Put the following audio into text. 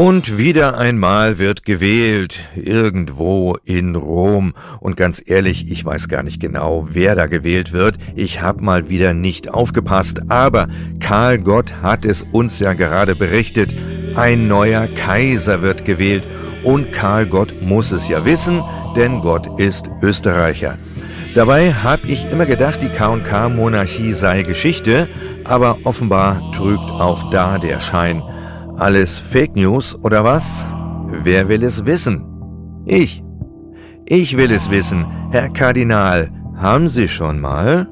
Und wieder einmal wird gewählt, irgendwo in Rom. Und ganz ehrlich, ich weiß gar nicht genau, wer da gewählt wird. Ich habe mal wieder nicht aufgepasst. Aber Karl Gott hat es uns ja gerade berichtet. Ein neuer Kaiser wird gewählt. Und Karl Gott muss es ja wissen, denn Gott ist Österreicher. Dabei habe ich immer gedacht, die K&K-Monarchie sei Geschichte. Aber offenbar trügt auch da der Schein. Alles Fake News oder was? Wer will es wissen? Ich. Ich will es wissen. Herr Kardinal, haben Sie schon mal?